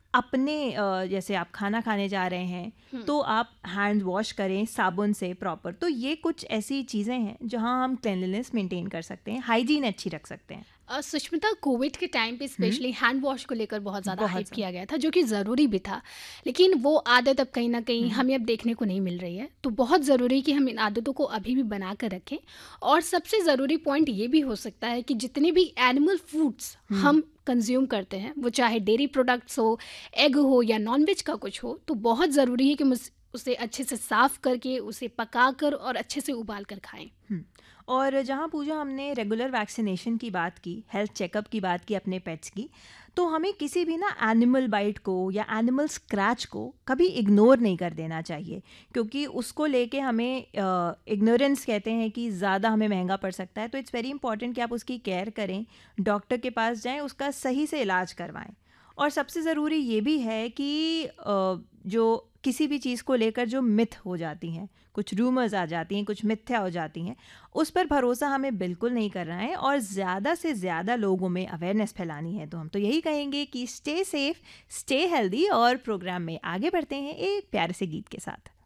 अपने जैसे आप खाना खाने जा रहे हैं तो आप हैंड वॉश करें साबुन से प्रॉपर। तो ये कुछ ऐसी चीज़ें हैं जहाँ हम क्लेanलीनेस मेंटेन कर सकते हैं, हाइजीन अच्छी रख सकते हैं। सुष्मिता, कोविड के टाइम पे स्पेशली हैंड वॉश को लेकर बहुत ज़्यादा बहुत हाइप ज़्यादा। किया गया था, जो कि ज़रूरी भी था। लेकिन वो आदत अब कहीं न कहीं हुँ, हमें अब देखने को नहीं मिल रही है। तो बहुत ज़रूरी है कि हम इन आदतों को अभी भी बना कर रखें। और सबसे ज़रूरी पॉइंट ये भी हो सकता है कि जितने भी एनिमल फूड्स हुँ, हम कंज़्यूम करते हैं, वो चाहे डेयरी प्रोडक्ट्स हो, एग हो या नॉन-वेज का कुछ हो, तो बहुत ज़रूरी है कि उसे अच्छे से साफ़ करके, उसे पकाकर और अच्छे से उबाल कर खाएँ। हुँ। और जहाँ पूजा हमने रेगुलर वैक्सीनेशन की बात की, हेल्थ चेकअप की बात की अपने पेट्स की, तो हमें किसी भी ना एनिमल बाइट को या एनिमल स्क्रैच को कभी इग्नोर नहीं कर देना चाहिए, क्योंकि उसको लेके हमें इग्नोरेंस कहते हैं कि ज़्यादा हमें महँगा पड़ सकता है। तो इट्स वेरी इंपॉर्टेंट कि आप उसकी केयर करें, डॉक्टर के पास जाएँ, उसका सही से इलाज करवाएँ। और सबसे ज़रूरी ये भी है कि जो किसी भी चीज़ को लेकर जो मिथ हो जाती हैं, कुछ रूमर्स आ जाती हैं, कुछ मिथ्या हो जाती हैं, उस पर भरोसा हमें बिल्कुल नहीं करना है और ज़्यादा से ज़्यादा लोगों में अवेयरनेस फैलानी है। तो हम तो यही कहेंगे कि स्टे सेफ, स्टे हेल्दी। और प्रोग्राम में आगे बढ़ते हैं एक प्यारे से गीत के साथ।